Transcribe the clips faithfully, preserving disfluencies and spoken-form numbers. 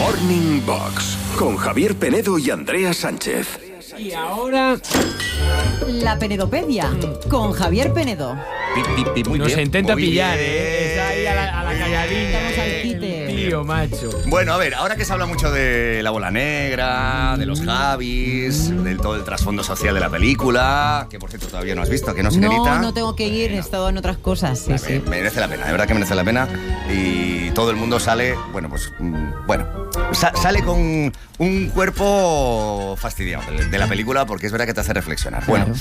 Morning Box, con Javier Penedo y Andrea Sánchez. Y ahora... La Penedopedia, con Javier Penedo. Pi, pi, pi, muy Nos bien, intenta muy pillar, bien. ¿eh? Está ahí a la, a la calladilla. Estamos al quite. Tío, macho. Bueno, a ver, ahora que se habla mucho de la bola negra, de los Javis, de todo el trasfondo social de la película, que por cierto todavía no has visto, que no, Sirenita. No, no tengo que ir, he estado en otras cosas, sí, Me- sí. Merece la pena, de verdad que merece la pena. Y todo el mundo sale, bueno, pues, mm, bueno, sa- sale con un cuerpo fastidiado de, de la película, porque es verdad que te hace reflexionar. Bueno, Claro.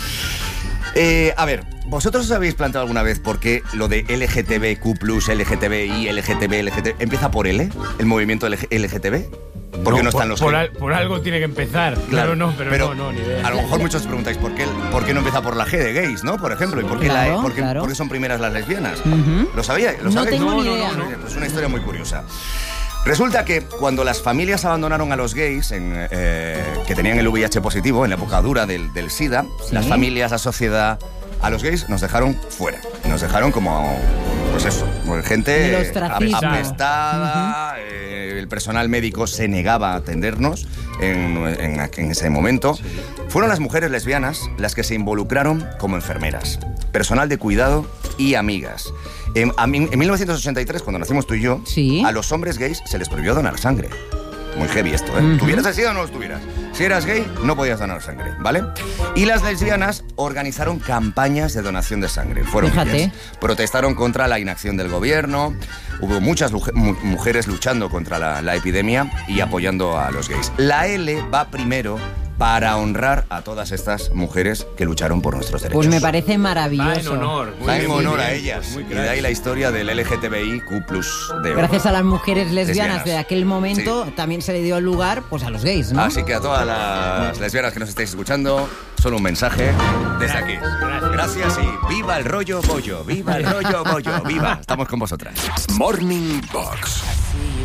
eh, a ver, ¿vosotros os habéis planteado alguna vez por qué lo de L G T B Q plus, L G T B I, L G T B, L G T B, empieza por L, el movimiento L G T B? ¿Por qué no, por, están los por, G? al- por algo tiene que empezar. Claro, no, pero, no, no, ni idea. A lo mejor muchos os preguntáis por qué, por qué no empieza por la G de gays, ¿no? Por ejemplo, y por qué, Claro, la, por qué, claro. por qué son primeras las lesbianas. Ujú. ¿Lo sabíais? ¿Lo No sabéis? tengo No, ni no, idea. no, no. Es pues una historia muy curiosa. Resulta que cuando las familias abandonaron a los gays en, eh, que tenían el V I H positivo en la época dura del, del SIDA, Sí. las familias, la sociedad, a los gays nos dejaron fuera. Nos dejaron como, pues eso, como gente El ostracismo. apestada, eh, el personal médico se negaba a atendernos en, en- en ese momento. Fueron las mujeres lesbianas las que se involucraron como enfermeras, personal de cuidado y amigas. En, a mí- en mil novecientos ochenta y tres, cuando nacimos tú y yo, Sí. a los hombres gays se les prohibió donar sangre. Muy heavy esto, ¿eh? Ujú. ¿Tuvieras SIDA o no los tuvieras? Si eras gay, no podías donar sangre, ¿vale? Y las lesbianas organizaron campañas de donación de sangre. Fueron Fíjate. ellas. Protestaron contra la inacción del gobierno. Hubo muchas luje- mu- mujeres luchando contra la, la epidemia y apoyando a los gays. La L va primero para honrar a todas estas mujeres que lucharon por nuestros derechos. Pues me parece Va en maravilloso. honor. muy Va bien, en muy honor a bien. ellas. Muy Y crack. de ahí la historia del L G T B I Q plus de oro. Gracias a las mujeres lesbianas, Lesbianas. de aquel momento también se le dio lugar pues a los gays, ¿no? Así que a todas las lesbianas que nos estáis escuchando, solo un mensaje desde aquí. Gracias. Gracias y viva el rollo bollo, viva el rollo bollo, viva. Estamos con vosotras. Morning Box.